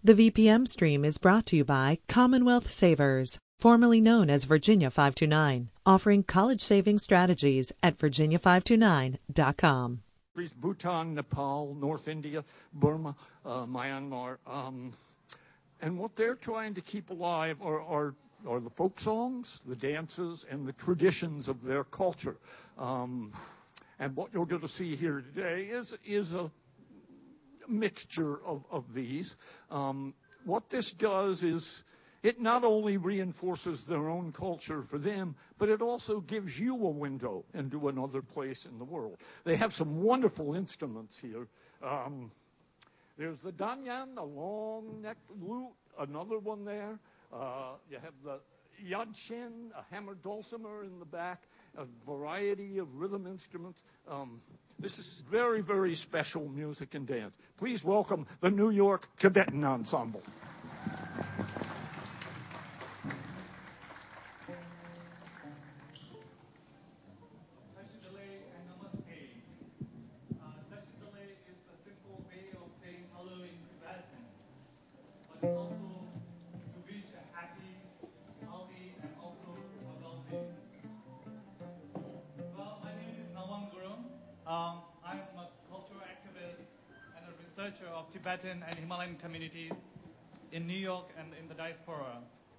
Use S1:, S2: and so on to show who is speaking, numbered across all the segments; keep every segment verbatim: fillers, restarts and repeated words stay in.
S1: The V P M stream is brought to you by Commonwealth Savers, formerly known as Virginia five two nine, offering college saving strategies at virginia five two nine dot com.
S2: Bhutan, Nepal, North India, Burma, uh, Myanmar. Um, and what they're trying to keep alive are, are, are the folk songs, the dances, and the traditions of their culture. Um, and what you're going to see here today is, is a mixture of, of these. Um, what this does is it not only reinforces their own culture for them, but it also gives you a window into another place in the world. They have some wonderful instruments here. Um, there's the danyan, a long-necked lute, another one there. Uh, you have the yadchen, a hammered dulcimer in the back, a variety of rhythm instruments. Um, this is very, very special music and dance. Please welcome the New York Tibetan Ensemble.
S3: Um, I'm a cultural activist and a researcher of Tibetan and Himalayan communities in New York and in the diaspora.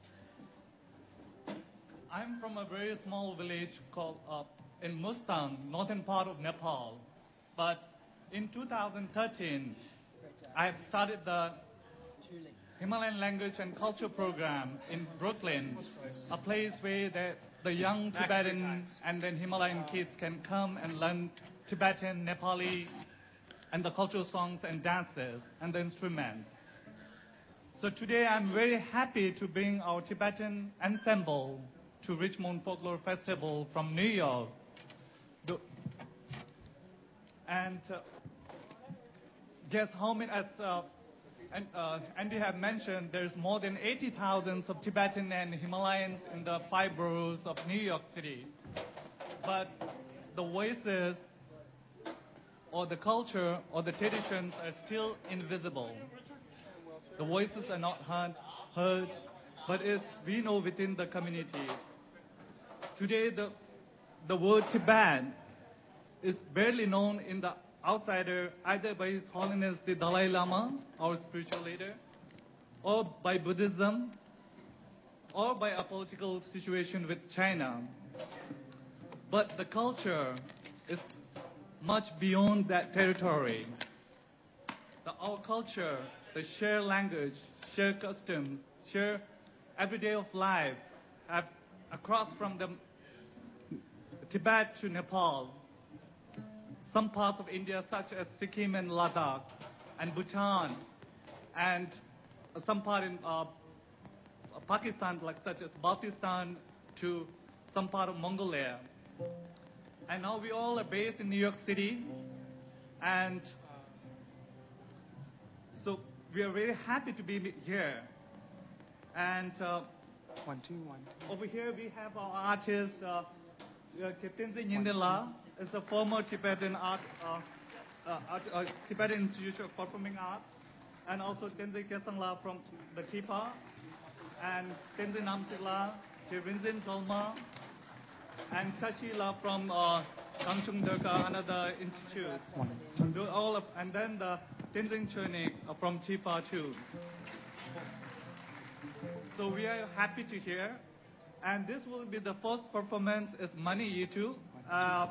S3: I'm from a very small village called uh, in Mustang, northern part of Nepal. But in two thousand thirteen, I have started the Himalayan language and culture program in Brooklyn, a place where the, the young Tibetan and then Himalayan kids can come and learn Tibetan, Nepali, and the cultural songs and dances and the instruments. So today I'm very happy to bring our Tibetan ensemble to Richmond Folklore Festival from New York. The, and uh, guess how many, as uh, and, uh, Andy have mentioned, there's more than eighty thousand of Tibetan and Himalayans in the five boroughs of New York City. But the voices or the culture or the traditions are still invisible. The voices are not heard, heard but it's, we know within the community. Today, the, the word Tibet is barely known in the outsider, either by His Holiness the Dalai Lama, our spiritual leader, or by Buddhism, or by a political situation with China. But the culture is much beyond that territory. The, our culture, the shared language, shared customs, shared everyday of life have across from the Tibet to Nepal, some parts of India such as Sikkim and Ladakh, and Bhutan, and some part in uh, Pakistan, like such as Baltistan, to some part of Mongolia. And now we all are based in New York City, and so we are very happy to be here. And uh,
S4: one, two, one, two.
S3: Over here we have our artist, uh, Tenzin Yindela, is a former Tibetan art, uh, uh, art uh, Tibetan Institute of Performing Arts, and also Tenzin Kesangla from the Tipa, and Tenzin Namsila, Rinzin Tolma, and Tachila from uh, Kangchung Durga, another institute. Do all of, and then the Tenzin Chernik from Tipa too. So we are happy to hear. And this will be the first performance is Mani Yitu. Uh,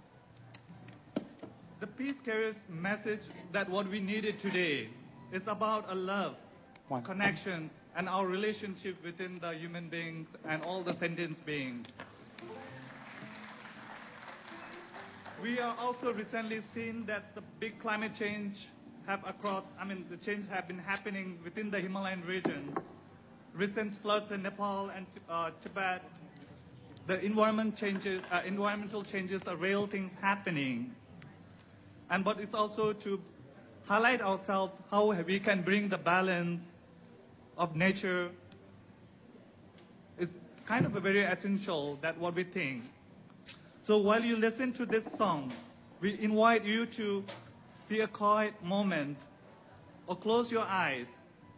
S3: the piece carries message that what we needed today. It's about a love, One. connections, and our relationship within the human beings and all the sentient beings. We are also recently seen that the big climate change have across, I mean, the change have been happening within the Himalayan regions. Recent floods in Nepal and uh, Tibet, the environment changes, uh, environmental changes are real things happening. And but it's also to highlight ourselves how we can bring the balance of nature. It's kind of a very essential that what we think. So while you listen to this song, we invite you to see a quiet moment or close your eyes